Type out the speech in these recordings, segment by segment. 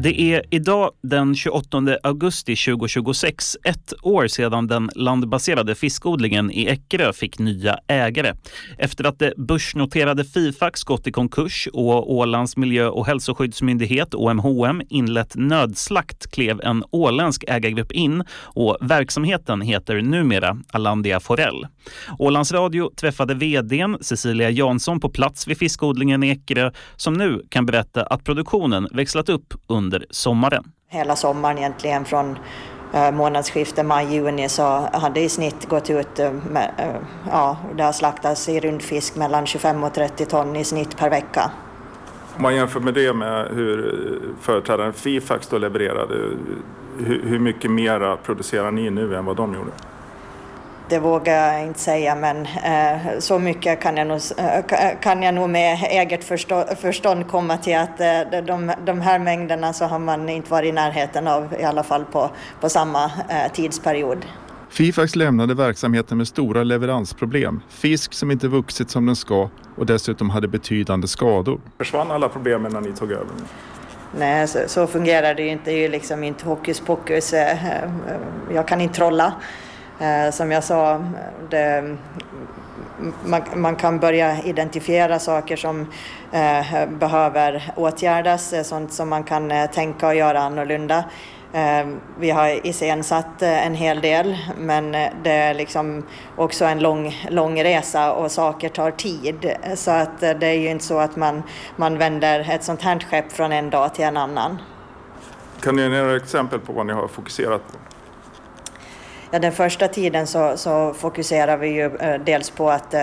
Det är idag den 28 augusti 2026, ett år sedan den landbaserade fiskodlingen i Eckerö fick nya ägare. Efter att det börsnoterade Fifax gått i konkurs och Ålands miljö- och hälsoskyddsmyndighet OMHM inlett nödslakt klev en åländsk ägargrupp in och verksamheten heter numera Alandia Forell. Ålands Radio träffade vd:n Cecilia Jansson på plats vid fiskodlingen i Eckerö som nu kan berätta att produktionen växlat upp under sommaren. Hela sommaren egentligen från månadsskiftet maj-juni så hade i snitt gått ut, det har slaktats i rundfisk mellan 25 och 30 ton i snitt per vecka. Om man jämför med det med hur företrädaren Fifax då levererade, hur mycket mera producerar ni nu än vad de gjorde? Det vågar jag inte säga, men så mycket kan jag nog med eget förstånd komma till att de här mängderna så har man inte varit i närheten av, i alla fall på samma tidsperiod. Fifax lämnade verksamheten med stora leveransproblem, fisk som inte vuxit som den ska och dessutom hade betydande skador. Försvann alla problemen när ni tog över? Nej, så fungerar det ju inte. Det är ju liksom inte hokus pokus. Jag kan inte trolla. Som jag sa, man kan börja identifiera saker som behöver åtgärdas, sånt som man kan tänka och göra annorlunda. Vi har iscensatt en hel del, men det är liksom också en lång resa och saker tar tid. Så att det är ju inte så att man vänder ett sånt här skepp från en dag till en annan. Kan ni ge några exempel på vad ni har fokuserat på? Ja, den första tiden så fokuserar vi ju dels på att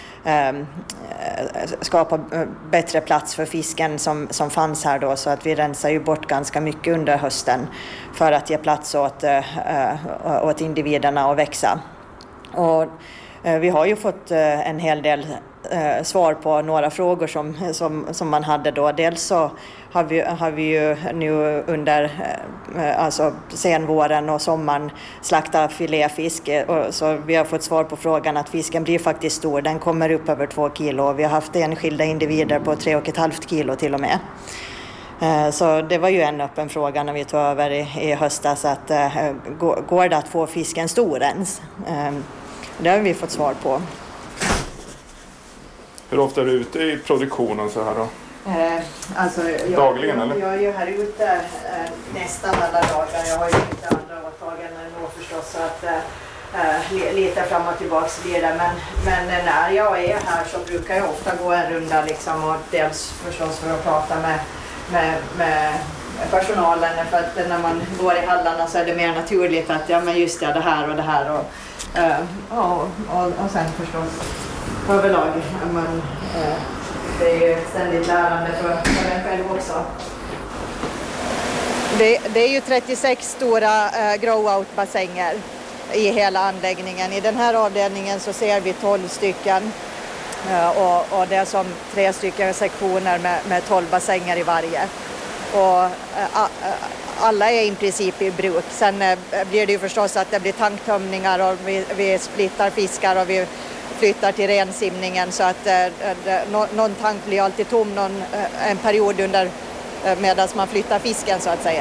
skapa bättre plats för fisken som fanns här då, så att vi rensar ju bort ganska mycket under hösten för att ge plats åt individerna att växa. Och vi har ju fått en hel del svar på några frågor som man hade då. Dels så har vi ju nu under senvåren och sommaren slaktat filéfisk. Så vi har fått svar på frågan att fisken blir faktiskt stor. Den kommer upp över 2 kilo. Vi har haft enskilda individer på 3,5 kilo till och med. Så det var ju en öppen fråga när vi tog över i höstas. Att, går det att få fisken stor ens? Det har vi fått svar på. Hur ofta är du ute i produktionen så här då? Dagligen eller? Jag är ju här ute nästan alla dagar. Jag har ju inte andra åtaganden då förstås, så att lite fram och tillbaka blir det. Men när jag är här så brukar jag ofta gå en runda liksom, och dels förstås för att prata med personalen, för att när man går i hallarna så är det mer naturligt att men just det här och det här och sen förstås överlag. Men, det är ju ständigt lärande för en själv också. Det är ju 36 stora grow-out-bassänger i hela anläggningen. I den här avdelningen så ser vi 12 stycken och det är som 3 stycken sektioner med 12 bassänger i varje. Och alla är i princip i bruk. Sen blir det ju förstås att det blir tanktömningar och vi splittar fiskar och vi flyttar till rensimningen, så att någon tank blir alltid tom en period under medan man flyttar fisken så att säga.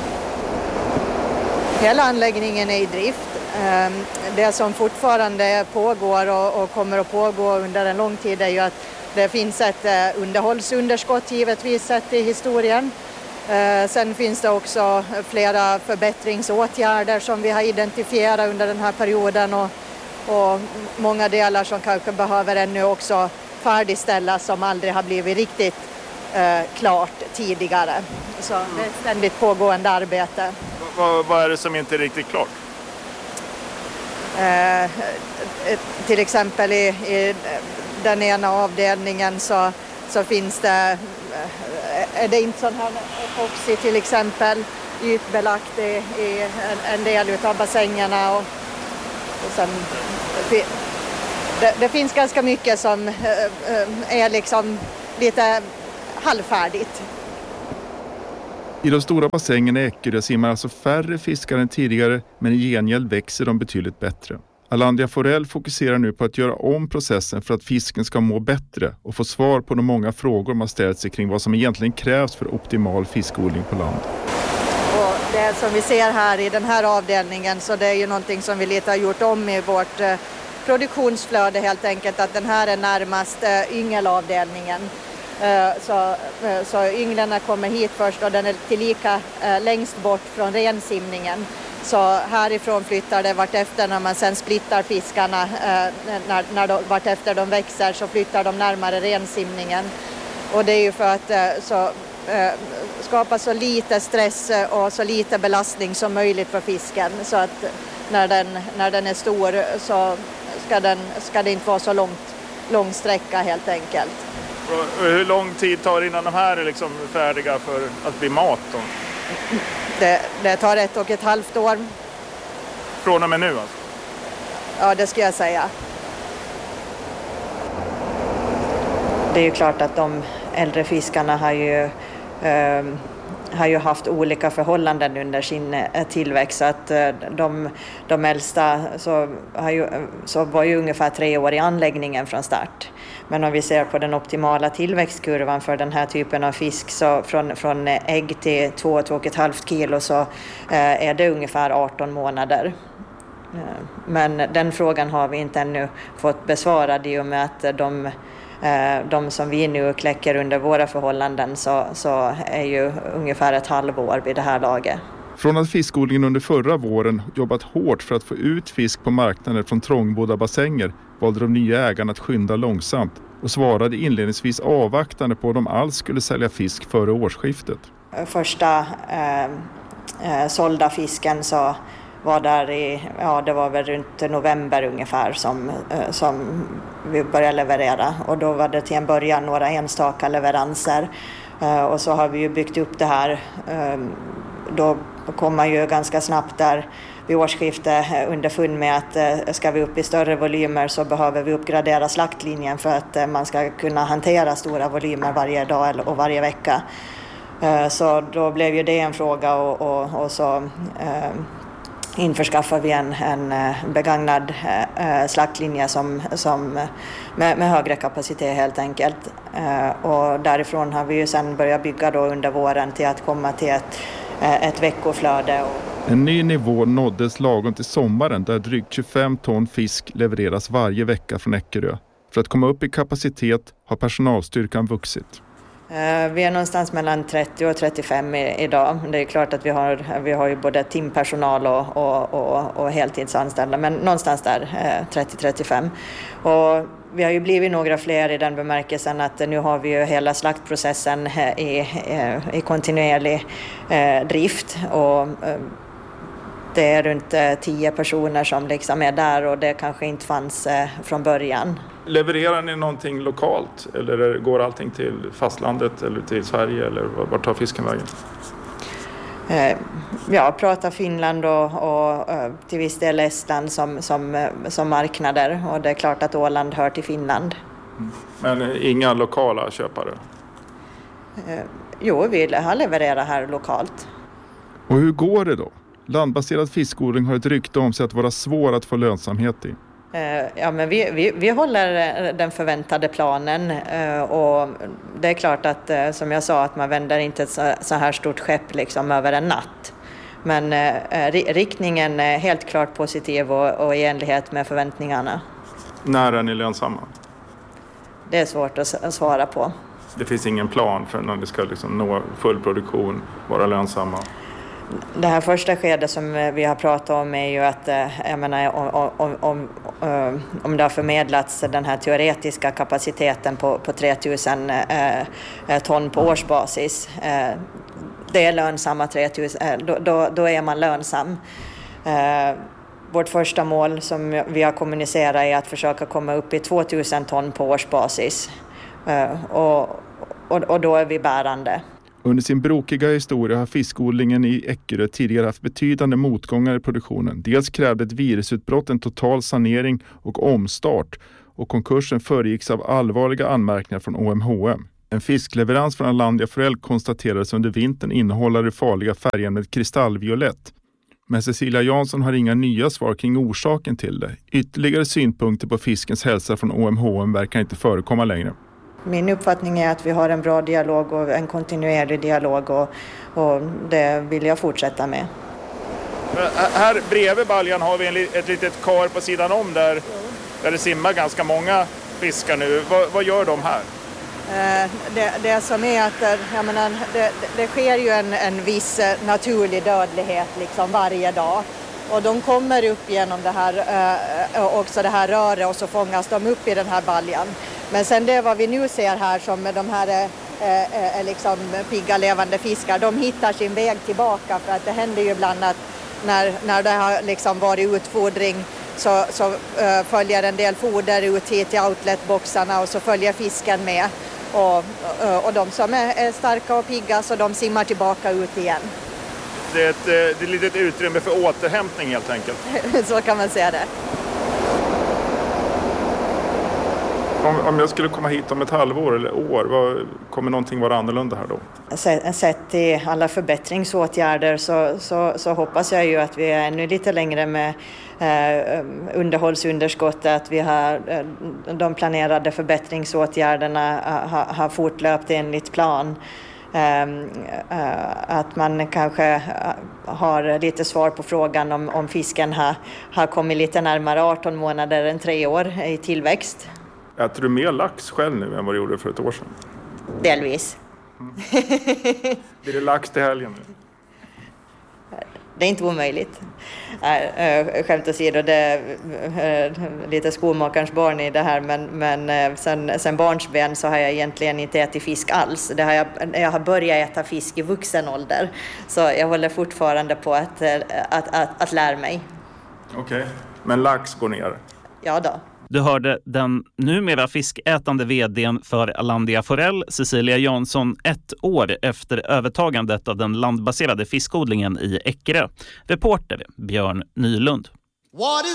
Hela anläggningen är i drift. Det som fortfarande pågår och kommer att pågå under en lång tid är ju att det finns ett underhållsunderskott givetvis sett i historien. Sen finns det också flera förbättringsåtgärder som vi har identifierat under den här perioden och många delar som kanske behöver ännu också färdigställas som aldrig har blivit riktigt klart tidigare. Så det är ett ständigt pågående arbete. Vad är det som inte är riktigt klart? Till exempel i den ena avdelningen så finns det, är det inte sån här epoxy till exempel, ytbelagt i en del av bassängerna och sen, det finns ganska mycket som är liksom lite halvfärdigt. I de stora bassängerna i Eckerö simmar alltså färre fiskar än tidigare, men i gengäld växer de betydligt bättre. Alandia Forell fokuserar nu på att göra om processen för att fisken ska må bättre och få svar på de många frågor man ställt sig kring vad som egentligen krävs för optimal fiskodling på land. Det som vi ser här i den här avdelningen, så det är ju någonting som vi lite har gjort om i vårt produktionsflöde helt enkelt, att den här är närmast yngelavdelningen. Så ynglarna kommer hit först och den är tillika längst bort från rensimningen. Så härifrån flyttar det vartefter när man sen splittar fiskarna, vartefter de växer så flyttar de närmare rensimningen. Och det är ju för att skapa så lite stress och så lite belastning som möjligt för fisken. Så att när den är stor så ska det inte vara så lång sträcka helt enkelt. Och hur lång tid tar det innan de här är liksom färdiga för att bli mat då? Det tar 1,5 år. Från och med nu alltså? Ja, det ska jag säga. Det är ju klart att de äldre fiskarna har ju haft olika förhållanden under sin tillväxt. Så att de äldsta så var ju ungefär 3 år i anläggningen från start. Men om vi ser på den optimala tillväxtkurvan för den här typen av fisk, så från ägg till 2,5 kilo så är det ungefär 18 månader. Men den frågan har vi inte ännu fått besvarad i och med att de som vi nu kläcker under våra förhållanden så är ju ungefär ett halvår vid det här laget. Från att fiskodlingen under förra våren jobbat hårt för att få ut fisk på marknaden från trångbodda bassänger valde de nya ägarna att skynda långsamt och svarade inledningsvis avvaktande på om de alls skulle sälja fisk före årsskiftet. Första sålda fisken så var där det var väl runt november ungefär som vi började leverera, och då var det till en början några enstaka leveranser och så har vi ju byggt upp det här. Då kom man ju ganska snabbt där vid årsskiftet underfund med att ska vi upp i större volymer så behöver vi uppgradera slaktlinjen för att man ska kunna hantera stora volymer varje dag och varje vecka. Så då blev ju det en fråga och så införskaffar vi en begagnad slaktlinje som med högre kapacitet helt enkelt. Och därifrån har vi ju sen börjat bygga då under våren till att komma till ett veckoflöde. En ny nivå nåddes lagom till sommaren där drygt 25 ton fisk levereras varje vecka från Eckerö. För att komma upp i kapacitet har personalstyrkan vuxit. Vi är någonstans mellan 30 och 35 idag. Det är klart att vi har ju både timpersonal och heltidsanställda, men någonstans där 30-35. Och vi har ju blivit några fler i den bemärkelsen att nu har vi ju hela slaktprocessen i kontinuerlig drift, och det är runt 10 personer som liksom är där, och det kanske inte fanns från början. Levererar ni någonting lokalt eller går allting till fastlandet eller till Sverige, eller vart tar fisken vägen? Jag pratar Finland och till viss del Estland som marknader, och det är klart att Åland hör till Finland. Men inga lokala köpare? Jo, vi har levererat här lokalt. Och hur går det då? Landbaserad fiskodling har ett rykte om sig att vara svår att få lönsamhet i. Ja, men vi håller den förväntade planen, och det är klart att som jag sa att man vänder inte ett så här stort skepp liksom över en natt. Men riktningen är helt klart positiv och i enlighet med förväntningarna. När är ni lönsamma? Det är svårt att svara på. Det finns ingen plan för när det ska liksom nå full produktion, vara lönsamma? Det här första skedet som vi har pratat om är ju att jag menar, om det har förmedlats den här teoretiska kapaciteten på 3000 ton på årsbasis. Det är lönsamma 3000, då är man lönsam. Vårt första mål som vi har kommunicerat är att försöka komma upp i 2000 ton på årsbasis. Och då är vi bärande. Under sin brokiga historia har fiskodlingen i Eckerö tidigare haft betydande motgångar i produktionen. Dels krävde ett virusutbrott en total sanering och omstart, och konkursen föregicks av allvarliga anmärkningar från OMHM. En fiskleverans från Alandia Forell konstaterades under vintern innehålla det farliga färgämnet kristallviolett. Men Cecilia Jansson har inga nya svar kring orsaken till det. Ytterligare synpunkter på fiskens hälsa från OMHM verkar inte förekomma längre. Min uppfattning är att vi har en bra dialog och en kontinuerlig dialog och det vill jag fortsätta med. Här bredvid baljan har vi ett litet kar på sidan om där det simmar ganska många fiskar nu. Vad gör de här? Det som är att det sker ju en viss naturlig dödlighet liksom varje dag. Och de kommer upp genom det här röret och så fångas de upp i den här baljan. Men sen det vad vi nu ser här som de här liksom pigga levande fiskar, de hittar sin väg tillbaka, för att det händer ju ibland att när det har liksom varit utfodring så följer en del foder ut hit till outletboxarna och så följer fisken med. Och de som är starka och pigga så de simmar tillbaka ut igen. Det är ett litet utrymme för återhämtning helt enkelt. Så kan man säga det. Om jag skulle komma hit om ett halvår eller år, kommer någonting vara annorlunda här då? Sett till alla förbättringsåtgärder så hoppas jag ju att vi är ännu lite längre med underhållsunderskottet, att vi har de planerade förbättringsåtgärderna har fortlöpt enligt plan. Att man kanske har lite svar på frågan om fisken har kommit lite närmare 18 månader än 3 år i tillväxt. Äter du mer lax själv nu än vad du gjorde för ett år sedan? Delvis. Blir det lax till helgen nu? Det är inte omöjligt. Skämt åsido, det är lite skomakarens barn i det här, men sen barnsben så har jag egentligen inte ätit fisk alls. Jag har börjat äta fisk i vuxen ålder, så jag håller fortfarande på att lära mig. Okej, men lax går ner? Ja då. Du hörde den numera fiskätande vd:n för Alandia Forell, Cecilia Jansson, 1 år efter övertagandet av den landbaserade fiskodlingen i Eckerö. Reporter Björn Nylund.